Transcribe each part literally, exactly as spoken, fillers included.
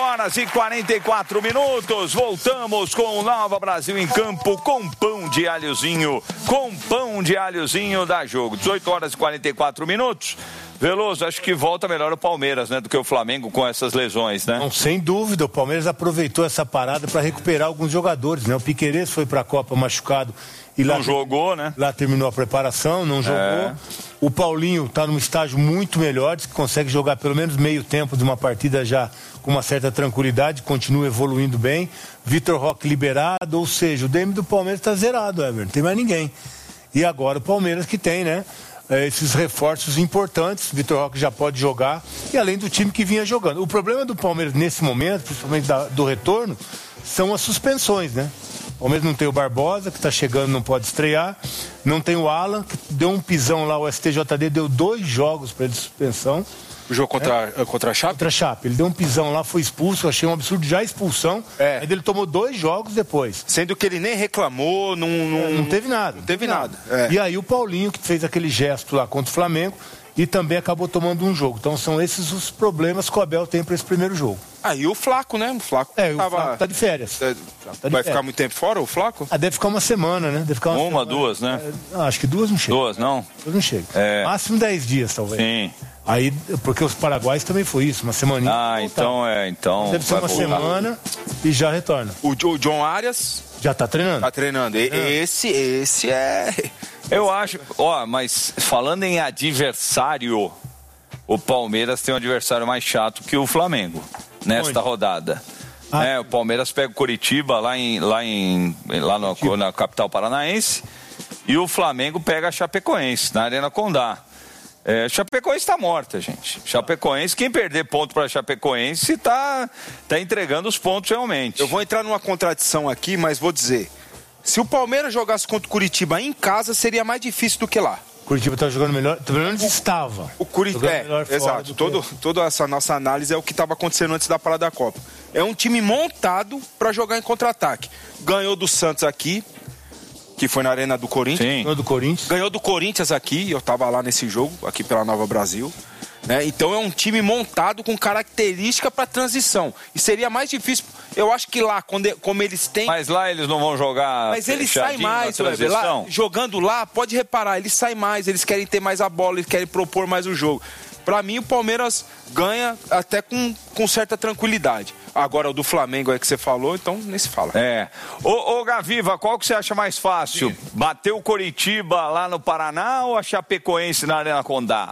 horas e quarenta e quatro minutos. Voltamos com o Nova Brasil em Campo com pão de alhozinho. Com pão de alhozinho dá jogo. dezoito horas e quarenta e quatro minutos. Veloso, acho que volta melhor o Palmeiras, né, do que o Flamengo com essas lesões, né? Não, sem dúvida, o Palmeiras aproveitou essa parada para recuperar alguns jogadores, né? O Piquerez foi para a Copa machucado e lá não jogou, né? Lá terminou a preparação, não jogou. É. O Paulinho está num estágio muito melhor, que consegue jogar pelo menos meio tempo de uma partida já com uma certa tranquilidade, continua evoluindo bem. Vitor Roque liberado, ou seja, o D M do Palmeiras está zerado, Everton, não tem mais ninguém. E agora o Palmeiras que tem, né? Esses reforços importantes, Vitor Roque já pode jogar, e além do time que vinha jogando. O problema do Palmeiras nesse momento, principalmente da, do retorno, são as suspensões, né? O Palmeiras não tem o Barbosa, que está chegando, não pode estrear, não tem o Alan, que deu um pisão lá, o S T J D deu dois jogos para ele de suspensão. O jogo contra, é? contra a Chape? Contra a Chape. Ele deu um pisão lá, foi expulso, eu achei um absurdo já a expulsão. É. Ainda ele tomou dois jogos depois. Sendo que ele nem reclamou, não... Não, é, não teve nada. Não teve nada. nada. É. E aí o Paulinho, que fez aquele gesto lá contra o Flamengo, e também acabou tomando um jogo. Então são esses os problemas que o Abel tem para esse primeiro jogo. Ah, e o Flaco, né? O Flaco é, tava... o Flaco tá de férias. É, tá de vai férias. ficar muito tempo fora, o Flaco? Ah, deve ficar uma semana, né? Deve ficar uma, uma semana. duas, né? É, acho que duas não chega. Duas, não? Duas não chega. É... Máximo dez dias, talvez. Sim. Aí, porque os paraguaios também foi isso, uma semaninha. Ah, então é, então... Deve ser uma voltar. semana e já retorna. O, o John Arias... Já tá treinando? Tá treinando. E, esse, esse é... Eu acho... Ó, mas falando em adversário, o Palmeiras tem um adversário mais chato que o Flamengo, nesta Onde? rodada. Ah. É, o Palmeiras pega o Coritiba lá, em, lá, em, lá no, na capital paranaense e o Flamengo pega a Chapecoense, na Arena Condá. É, Chapecoense está morta, gente. Chapecoense, quem perder ponto para Chapecoense está tá entregando os pontos realmente. Eu vou entrar numa contradição aqui, mas vou dizer. Se o Palmeiras jogasse contra o Curitiba em casa, seria mais difícil do que lá. O Curitiba está jogando melhor, pelo menos estava. O Curitiba, é, exato. Todo, que... Toda essa nossa análise é o que estava acontecendo antes da parada da Copa. É um time montado para jogar em contra-ataque. Ganhou do Santos aqui, que foi na Arena do Corinthians. Sim. Ganhou do Corinthians. Ganhou do Corinthians aqui, eu estava lá nesse jogo, aqui pela Nova Brasil. Né? Então é um time montado com característica para transição. E seria mais difícil, eu acho que lá, quando, como eles têm... Mas lá eles não vão jogar... Mas eles saem mais, Weber, lá, jogando lá, pode reparar, eles saem mais, eles querem ter mais a bola, eles querem propor mais o jogo. Para mim, o Palmeiras ganha até com, com certa tranquilidade. Agora, o do Flamengo é que você falou, então nem se fala. É. Ô, ô Gaviva, qual que você acha mais fácil? Sim. Bater o Coritiba lá no Paraná ou a Chapecoense na Arena Condá?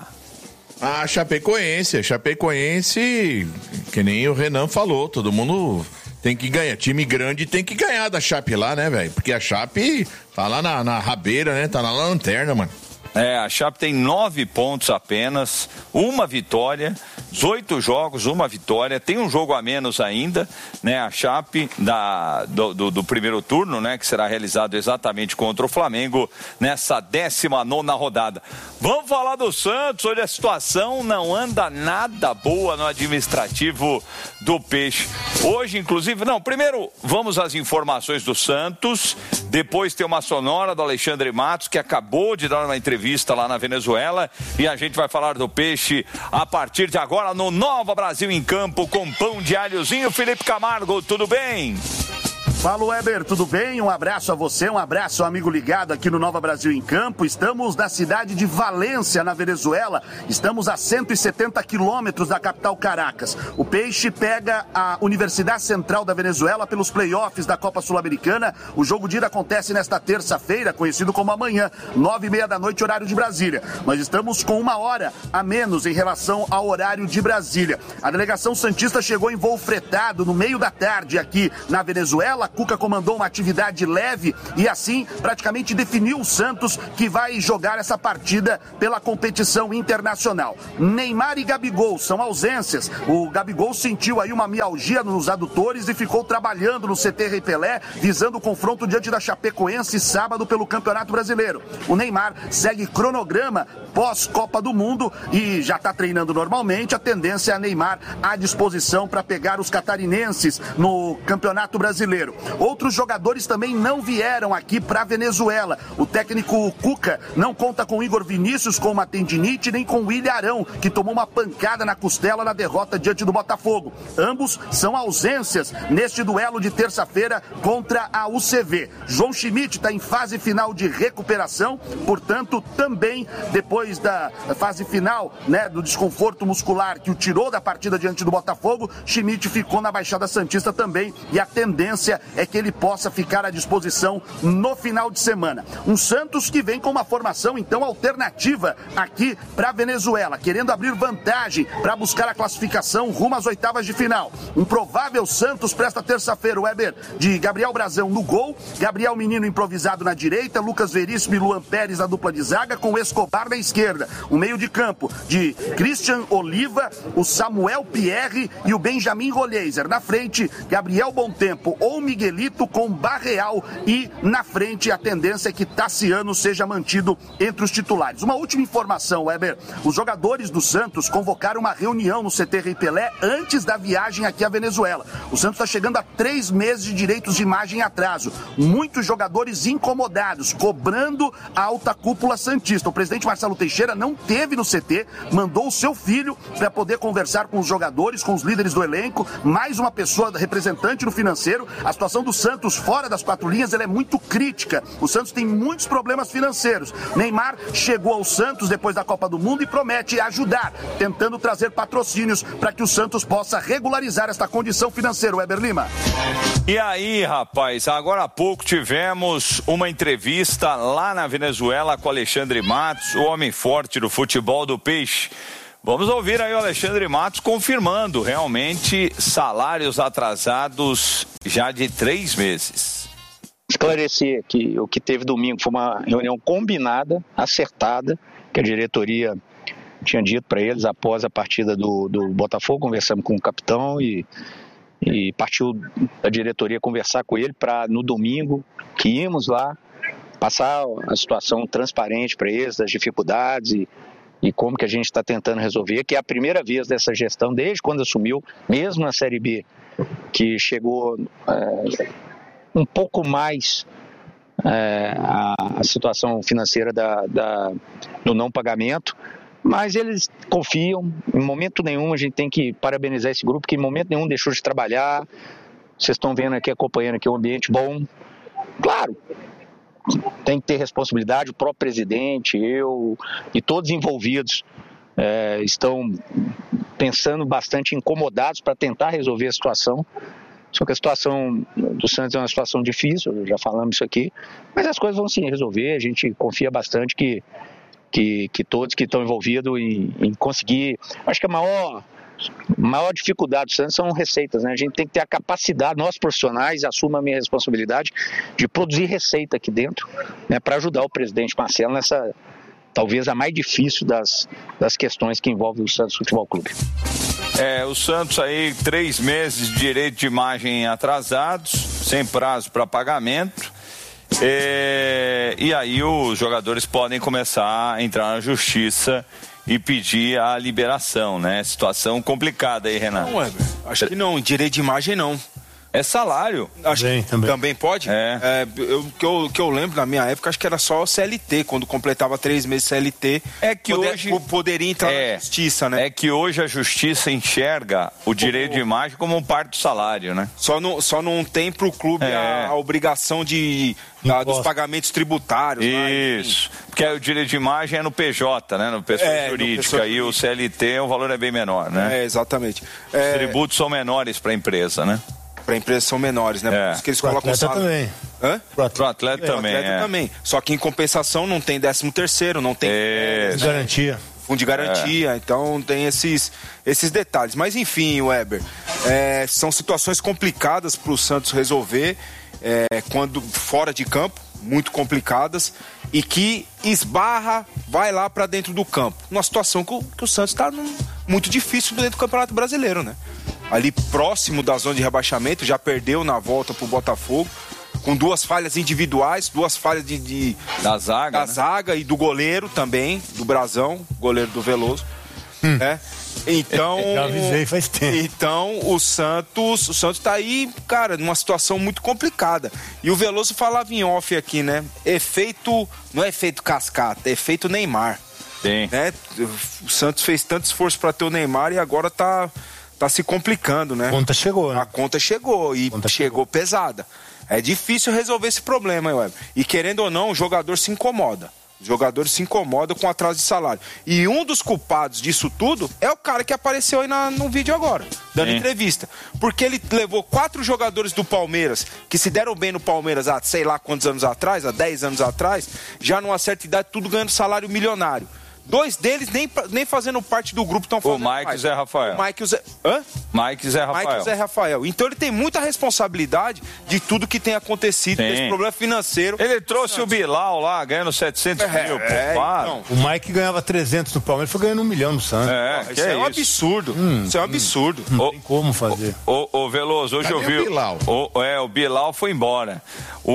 A Chapecoense, a Chapecoense, que nem o Renan falou, todo mundo tem que ganhar. Time grande tem que ganhar da Chape lá, né, velho? Porque a Chape tá lá na, na rabeira, né? Tá na lanterna, mano. É, a Chape tem nove pontos apenas, uma vitória, dezoito jogos, uma vitória, tem um jogo a menos ainda, né? A Chape da, do, do, do primeiro turno, né? Que será realizado exatamente contra o Flamengo nessa décima nona rodada. Vamos falar do Santos, onde a situação não anda nada boa no administrativo do Peixe. Hoje, inclusive, não, primeiro vamos às informações do Santos, depois tem uma sonora do Alexandre Matos, que acabou de dar uma entrevista lá na Venezuela, e a gente vai falar do Peixe a partir de agora no Nova Brasil em Campo com pão de alhozinho. Felipe Camargo, tudo bem? Fala, Weber, tudo bem? Um abraço a você, um abraço ao amigo ligado aqui no Nova Brasil em Campo. Estamos na cidade de Valência, na Venezuela. Estamos a cento e setenta quilômetros da capital Caracas. O Peixe pega a Universidade Central da Venezuela pelos playoffs da Copa Sul-Americana. O jogo de ida acontece nesta terça-feira, conhecido como amanhã, nove e meia da noite, horário de Brasília. Nós estamos com uma hora a menos em relação ao horário de Brasília. A delegação santista chegou em voo fretado no meio da tarde aqui na Venezuela. Cuca comandou uma atividade leve e assim praticamente definiu o Santos, que vai jogar essa partida pela competição internacional. Neymar e Gabigol são ausências. O Gabigol sentiu aí uma mialgia nos adutores e ficou trabalhando no C T Rei Pelé, visando o confronto diante da Chapecoense sábado pelo Campeonato Brasileiro. O Neymar segue cronograma pós-Copa do Mundo e já está treinando normalmente. A tendência é a Neymar à disposição para pegar os catarinenses no Campeonato Brasileiro. Outros jogadores também não vieram aqui para a Venezuela. O técnico Cuca não conta com Igor Vinícius com uma tendinite, nem com William Arão, que tomou uma pancada na costela na derrota diante do Botafogo. Ambos são ausências neste duelo de terça-feira contra a U C V. João Schmidt está em fase final de recuperação, portanto, também depois da fase final, né, do desconforto muscular que o tirou da partida diante do Botafogo, Schmidt ficou na Baixada Santista também e a tendência é que ele possa ficar à disposição no final de semana. Um Santos que vem com uma formação, então, alternativa aqui para a Venezuela, querendo abrir vantagem para buscar a classificação rumo às oitavas de final. Um provável Santos para esta terça-feira, Weber, de Gabriel Brazão no gol, Gabriel Menino improvisado na direita, Lucas Veríssimo e Luan Pérez na dupla de zaga, com Escobar na esquerda. O meio de campo de Christian Oliva, o Samuel Pierre e o Benjamin Rolheiser. Na frente, Gabriel Bontempo ou Miguelito com Barreal e na frente a tendência é que Tassiano seja mantido entre os titulares. Uma última informação, Weber. Os jogadores do Santos convocaram uma reunião no C T Rei Pelé antes da viagem aqui à Venezuela. O Santos está chegando a três meses de direitos de imagem em atraso. Muitos jogadores incomodados, cobrando a alta cúpula santista. O presidente Marcelo Teixeira não teve no C T, mandou o seu filho para poder conversar com os jogadores, com os líderes do elenco, mais uma pessoa representante no financeiro. A situação do Santos fora das quatro linhas ela é muito crítica. O Santos tem muitos problemas financeiros. Neymar chegou ao Santos depois da Copa do Mundo e promete ajudar, tentando trazer patrocínios para que o Santos possa regularizar esta condição financeira. Weber Lima. E aí, rapaz, agora há pouco tivemos uma entrevista lá na Venezuela com Alexandre Matos, o homem forte do futebol do Peixe. Vamos ouvir aí o Alexandre Matos confirmando realmente salários atrasados já de três meses. Esclarecer que o que teve domingo foi uma reunião combinada, acertada, que a diretoria tinha dito para eles após a partida do, do Botafogo. Conversamos com o capitão e, e partiu a diretoria conversar com ele para no domingo que íamos lá passar a situação transparente para eles, das dificuldades e e como que a gente está tentando resolver, que é a primeira vez dessa gestão, desde quando assumiu, mesmo na Série B, que chegou é, um pouco mais é, a, a situação financeira da, da, do não pagamento, mas eles confiam, em momento nenhum a gente tem que parabenizar esse grupo, que em momento nenhum deixou de trabalhar. Vocês estão vendo aqui, acompanhando aqui, um ambiente bom. Claro, tem que ter responsabilidade, o próprio presidente, eu e todos envolvidos é, estão pensando bastante incomodados para tentar resolver a situação. Só que a situação do Santos é uma situação difícil, já falamos isso aqui, mas as coisas vão sim resolver. A gente confia bastante que, que, que todos que estão envolvidos em, em conseguir. Acho que a maior... A maior dificuldade do Santos são receitas, né? A gente tem que ter a capacidade, nós profissionais, assumo a minha responsabilidade de produzir receita aqui dentro, né, para ajudar o presidente Marcelo nessa, talvez a mais difícil das, das questões que envolvem o Santos Futebol Clube. É, o Santos aí, três meses de direito de imagem atrasados, sem prazo para pagamento. É, e aí os jogadores podem começar a entrar na justiça e pedir a liberação, né? Situação complicada aí, Renato. Não, Weber, acho que não, direito de imagem não. É salário. Acho Bem, que também. também pode? É. É, eu, que, eu, que eu lembro, na minha época, acho que era só C L T, quando completava três meses C L T. É que poder, hoje... Poderia entrar é, na justiça, né? É que hoje a justiça enxerga o direito de imagem como um parte do salário, né? Só não, só não tem pro clube É. a, a obrigação de, da, dos pagamentos tributários. Isso. Lá, porque o direito de imagem é no P J, né? No pessoa É, no jurídica. pessoa E o C L T, o valor é bem menor, né? É, exatamente. Os É, tributos são menores para a empresa, né? para empresas são menores, né? É. Por isso que eles Pro colocam atleta salário. também. Hã? Pro atleta Pro também, atleta é. também. Só que em compensação não tem décimo terceiro, não tem É. Garantia. fundo de garantia, então tem esses, esses detalhes. Mas enfim, Weber, é, são situações complicadas para o Santos resolver é, quando fora de campo, muito complicadas, e que esbarra, vai lá para dentro do campo. Uma situação que o, que o Santos está muito difícil dentro do Campeonato Brasileiro, né? Ali próximo da zona de rebaixamento, já perdeu na volta pro Botafogo, com duas falhas individuais, duas falhas de, de da zaga, da né? zaga e do goleiro também, do Brazão, goleiro do Veloso. Hum. Né? Então, já avisei faz tempo. Então, o Santos, o Santos tá aí, cara, numa situação muito complicada. E o Veloso falava em off aqui, né? Efeito, não é efeito cascata, é efeito Neymar. Sim. Né? O Santos fez tanto esforço para ter o Neymar e agora tá, tá se complicando, né? A conta chegou, né? A conta chegou e conta chegou, chegou pesada. É difícil resolver esse problema, Weber. E querendo ou não, o jogador se incomoda. Os jogadores se incomodam com o atraso de salário. E um dos culpados disso tudo é o cara que apareceu aí na, no vídeo agora, dando Sim. entrevista. Porque ele levou quatro jogadores do Palmeiras, que se deram bem no Palmeiras há sei lá quantos anos atrás, há dez anos atrás, já numa certa idade, tudo ganhando salário milionário. Dois deles nem, nem fazendo parte do grupo estão fazendo. O Mike e o Zé Rafael. O Mike e o Zé... Hã? Mike e Zé Rafael. Mike e o Zé Rafael. Então ele tem muita responsabilidade de tudo que tem acontecido, Sim. desse problema financeiro. Ele trouxe o Bilal lá, ganhando setecentos é, mil. É, então. O Mike ganhava trezentos no Palmeiras, foi ganhando um milhão no Santos. É, isso que é, é um isso? absurdo. Hum, isso é um absurdo. Não o, tem como fazer. Ô, ô, Veloso, hoje Cadê eu vi... o Bilal? O, é, o Bilal foi embora. O,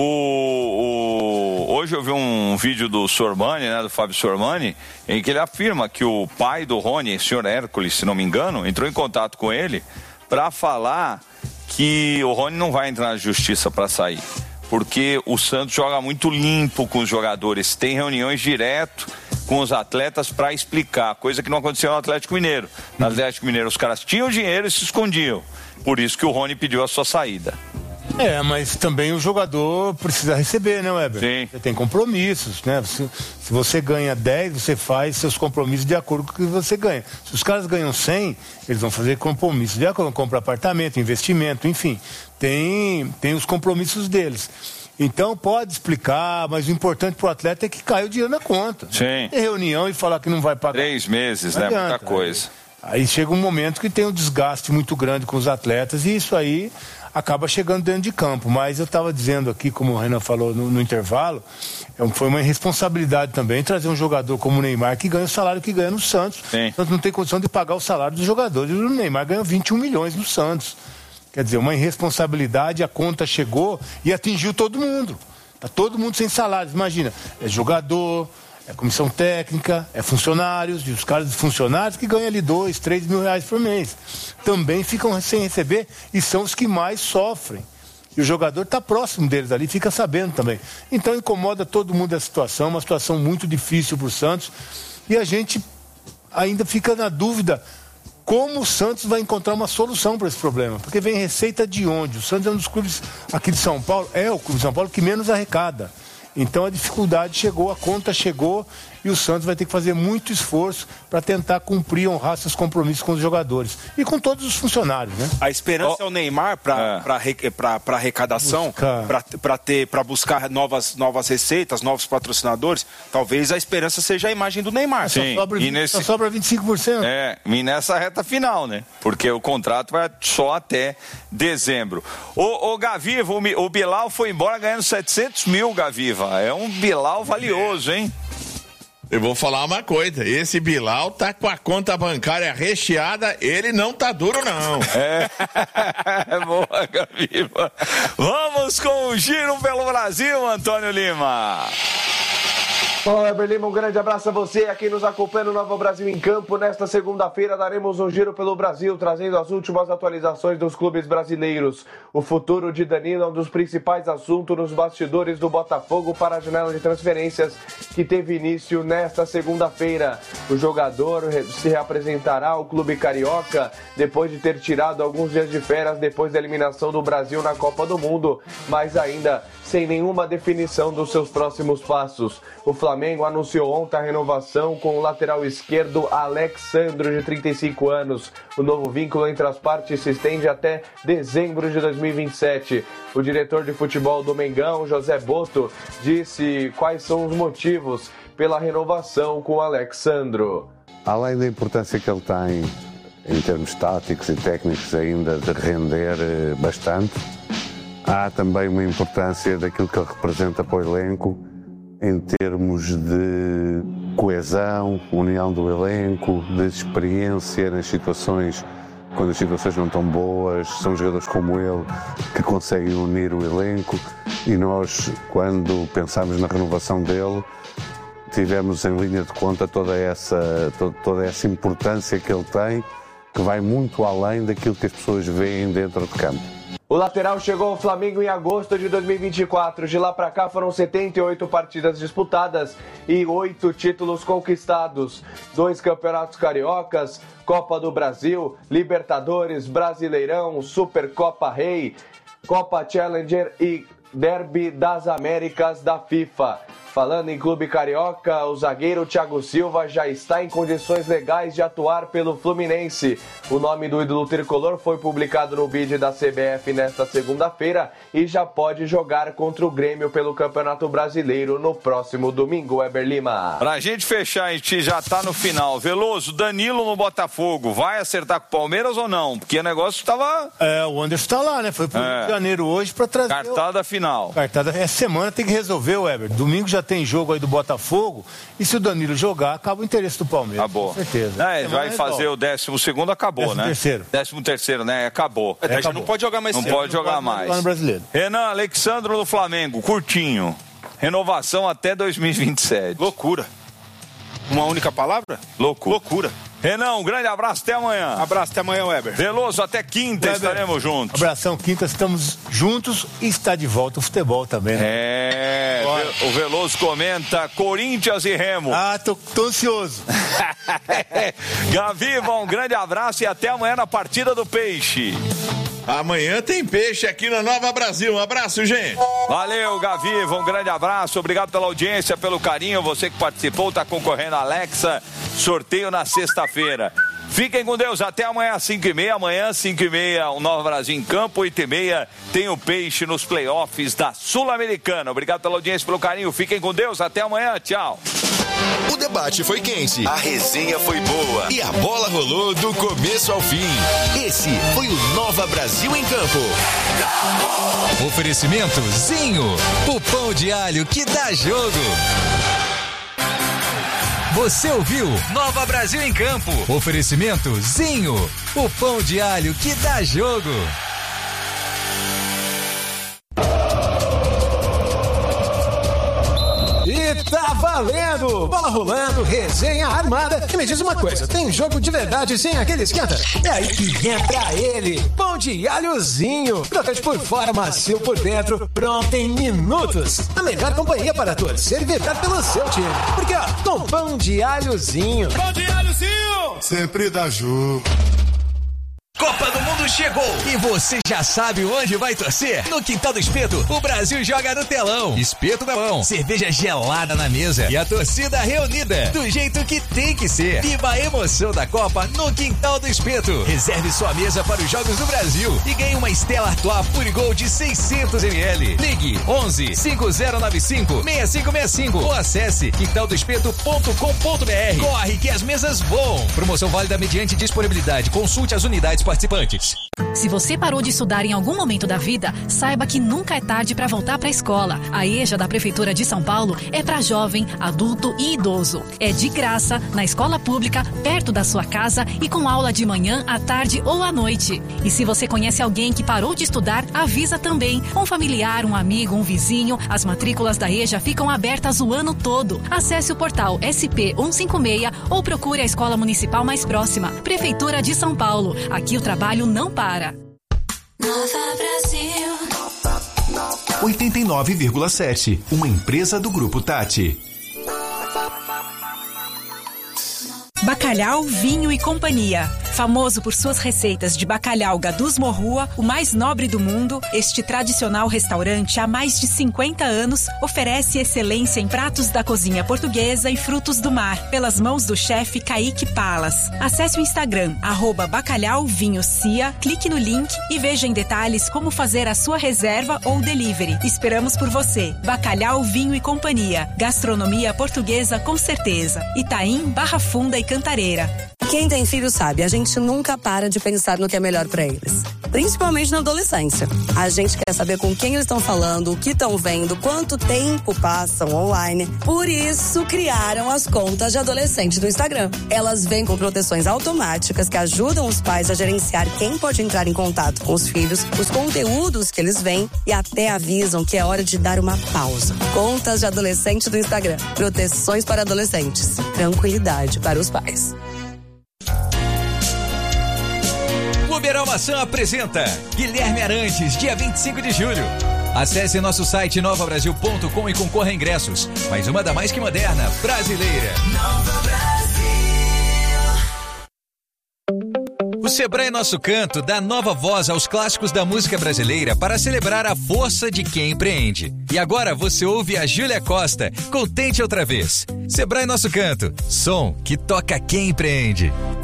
o, hoje eu vi um vídeo do Sormani, né, do Fábio Sormani, em que ele afirma que o pai do Rony, o senhor Hércules, se não me engano, entrou em contato com ele para falar que o Rony não vai entrar na justiça para sair. Porque o Santos joga muito limpo com os jogadores, tem reuniões direto com os atletas para explicar, coisa que não aconteceu no Atlético Mineiro. No Atlético Mineiro os caras tinham dinheiro e se escondiam. Por isso que o Rony pediu a sua saída. É, mas também o jogador precisa receber, né, Weber? Sim. Você tem compromissos, né? Se, se você ganha dez, você faz seus compromissos de acordo com o que você ganha. Se os caras ganham cem, eles vão fazer compromissos de acordo, compra apartamento, investimento, enfim. Tem, tem os compromissos deles. Então pode explicar, mas o importante para o atleta é que cai o dinheiro na conta. Sim. Tem reunião e falar que não vai pagar. Três meses, não né? adianta, Muita coisa. Aí, aí chega um momento que tem um desgaste muito grande com os atletas e isso aí acaba chegando dentro de campo. Mas eu estava dizendo aqui, como o Renan falou no, no intervalo, é, foi uma irresponsabilidade também trazer um jogador como o Neymar que ganha o salário que ganha no Santos. Sim. O Santos não tem condição de pagar o salário dos jogadores. O Neymar ganhou vinte e um milhões no Santos. Quer dizer, uma irresponsabilidade, a conta chegou e atingiu todo mundo. Está todo mundo sem salários. Imagina, é jogador, é comissão técnica, é funcionários, e os caras de funcionários que ganham ali dois, três mil reais por mês. Também ficam sem receber e são os que mais sofrem. E o jogador está próximo deles ali, fica sabendo também. Então incomoda todo mundo a situação, uma situação muito difícil para o Santos. E a gente ainda fica na dúvida como o Santos vai encontrar uma solução para esse problema. Porque vem receita de onde? O Santos é um dos clubes aqui de São Paulo, é o clube de São Paulo que menos arrecada. Então a dificuldade chegou, a conta chegou e o Santos vai ter que fazer muito esforço para tentar cumprir, honrar seus compromissos com os jogadores e com todos os funcionários, né? A esperança oh. é o Neymar para é. arrecadação, para ter, para buscar novas, novas receitas, novos patrocinadores. Talvez a esperança seja a imagem do Neymar. Sim. Só sobra, e nesse... só sobra vinte e cinco por cento. É, e nessa reta final, né? Porque o contrato vai só até dezembro. O, o Gaviva, o, o Bilal foi embora ganhando setecentos mil, Gaviva. É um Bilal valioso, hein? Eu vou falar uma coisa, esse Bilal tá com a conta bancária recheada, ele não tá duro não. É, boa, Gaviva. Vamos com o giro pelo Brasil, Antônio Lima. Olá, Weber Lima, um grande abraço a você, a quem nos acompanha no Nova Brasil em Campo. Nesta segunda-feira daremos um giro pelo Brasil, trazendo as últimas atualizações dos clubes brasileiros. O futuro de Danilo é um dos principais assuntos nos bastidores do Botafogo para a janela de transferências que teve início nesta segunda-feira. O jogador se reapresentará ao clube carioca depois de ter tirado alguns dias de férias depois da eliminação do Brasil na Copa do Mundo, mas ainda sem nenhuma definição dos seus próximos passos. O Flamengo anunciou ontem a renovação com o lateral esquerdo Alex Sandro, de trinta e cinco anos. O novo vínculo entre as partes se estende até dezembro de dois mil e vinte e sete. O diretor de futebol do Mengão, José Boto, disse quais são os motivos pela renovação com o Alex Sandro. Além da importância que ele tem em termos táticos e técnicos ainda de render bastante, há também uma importância daquilo que ele representa para o elenco em termos de coesão, união do elenco, de experiência nas situações quando as situações não estão boas, são jogadores como ele que conseguem unir o elenco, e nós, quando pensámos na renovação dele, tivemos em linha de conta toda essa, toda essa importância que ele tem, que vai muito além daquilo que as pessoas veem dentro de campo. O lateral chegou ao Flamengo em agosto de dois mil e vinte e quatro. De lá para cá foram setenta e oito partidas disputadas e oito títulos conquistados. Dois campeonatos cariocas, Copa do Brasil, Libertadores, Brasileirão, Supercopa Rei, Copa Challenger e Derby das Américas da FIFA. Falando em clube carioca, o zagueiro Thiago Silva já está em condições legais de atuar pelo Fluminense. O nome do ídolo tricolor foi publicado no bid da C B F nesta segunda-feira e já pode jogar contra o Grêmio pelo Campeonato Brasileiro no próximo domingo. Weber Lima. Pra gente fechar, a gente já tá no final. Veloso, Danilo no Botafogo, vai acertar com o Palmeiras ou não? Porque o negócio tava... É, o Anderson tá lá, né? Foi pro Rio de Janeiro hoje pra trazer... Cartada o... final. Cartada, essa semana tem que resolver, Weber. Domingo já tem jogo aí do Botafogo, e se o Danilo jogar, acaba o interesse do Palmeiras. Acabou. Com certeza. É, vai fazer o décimo segundo, acabou, décimo né? Terceiro. Décimo terceiro, né? Acabou. É, acabou. Não pode jogar mais Não cedo. pode jogar não mais. Lá no Brasileiro. Renan Alexandro no Flamengo, curtinho. Renovação até dois mil e vinte e sete. Loucura. Uma única palavra? Loucura. Loucura. Renan, um grande abraço, até amanhã. Abraço, até amanhã, Weber. Veloso, até quinta Weber, estaremos juntos. Abração, quinta, estamos juntos e está de volta o futebol também. Né? É, Bora. O Veloso comenta Corinthians e Remo. Ah, tô, tô ansioso. Gaviva, um grande abraço e até amanhã na partida do Peixe. Amanhã tem peixe aqui na Nova Brasil. Um abraço, gente. Valeu, Gaviva, um grande abraço. Obrigado pela audiência, pelo carinho. Você que participou, está concorrendo a Alexa. Sorteio na sexta-feira. Fiquem com Deus, até amanhã às cinco e meia. Amanhã, cinco e meia, o Nova Brasil em campo. oito e meia, tem o Peixe nos playoffs da Sul-Americana. Obrigado pela audiência, pelo carinho. Fiquem com Deus, até amanhã. Tchau. O debate foi quente, a resenha foi boa e a bola rolou do começo ao fim. Esse foi o Nova Brasil em Campo. Oferecimento Zinho, o pão de alho que dá jogo. Você ouviu Nova Brasil em Campo. Oferecimento Zinho, o pão de alho que dá jogo. E tá valendo! Bola rolando, resenha armada. E me diz uma coisa, tem jogo de verdade sem aquele esquenta? É aí que entra ele, pão de alhozinho. Crocante por fora, macio por dentro, pronto em minutos. A melhor companhia para torcer e vibrar pelo seu time. Porque ó, com pão de alhozinho. Pão de alhozinho! Sempre dá jogo. Copa do Mundo chegou e você já sabe onde vai torcer? No Quintal do Espeto, o Brasil joga no telão. Espeto na mão, cerveja gelada na mesa e a torcida reunida do jeito que tem que ser. Viva a emoção da Copa no Quintal do Espeto. Reserve sua mesa para os Jogos do Brasil e ganhe uma Stella Artois Purigol de seiscentos mililitros. Ligue onze, cinco zero nove cinco, seis cinco seis cinco ou acesse quintal do espeto ponto com ponto br. Corre que as mesas voam. Promoção válida mediante disponibilidade. Consulte as unidades participantes. Se você parou de estudar em algum momento da vida, saiba que nunca é tarde para voltar para a escola. A EJA da Prefeitura de São Paulo é para jovem, adulto e idoso. É de graça, na escola pública, perto da sua casa e com aula de manhã, à tarde ou à noite. E se você conhece alguém que parou de estudar, avisa também. Um familiar, um amigo, um vizinho, as matrículas da EJA ficam abertas o ano todo. Acesse o portal S P cento e cinquenta e seis ou procure a escola municipal mais próxima. Prefeitura de São Paulo. Aqui o trabalho não para. Nova Brasil. oitenta e nove vírgula sete, uma empresa do Grupo Tati. Bacalhau, Vinho e Companhia. Famoso por suas receitas de bacalhau Gadus Morrua, o mais nobre do mundo, este tradicional restaurante há mais de cinquenta anos oferece excelência em pratos da cozinha portuguesa e frutos do mar, pelas mãos do chefe Kaique Palas. Acesse o Instagram, arroba Bacalhau Vinho Cia, clique no link e veja em detalhes como fazer a sua reserva ou delivery. Esperamos por você. Bacalhau, Vinho e Companhia. Gastronomia portuguesa com certeza. Itaim, Barra Funda e Cantareira. Quem tem filho sabe, a gente nunca para de pensar no que é melhor para eles. principalmente na adolescência. A gente quer saber com quem eles estão falando, o que estão vendo, quanto tempo passam online. Por isso, criaram as contas de adolescente do Instagram. Elas vêm com proteções automáticas que ajudam os pais a gerenciar quem pode entrar em contato com os filhos, os conteúdos que eles veem e até avisam que é hora de dar uma pausa. Contas de adolescente do Instagram. Proteções para adolescentes. Tranquilidade para os pais. Clube Maçã apresenta Guilherme Arantes, dia vinte e cinco de julho. Acesse nosso site nova brasil ponto com e concorra a ingressos. Mais uma da mais que moderna brasileira. Nova Brasil. O Sebrae Nosso Canto dá nova voz aos clássicos da música brasileira para celebrar a força de quem empreende. E agora você ouve a Júlia Costa com Tente Outra Vez. Sebrae Nosso Canto, som que toca quem empreende.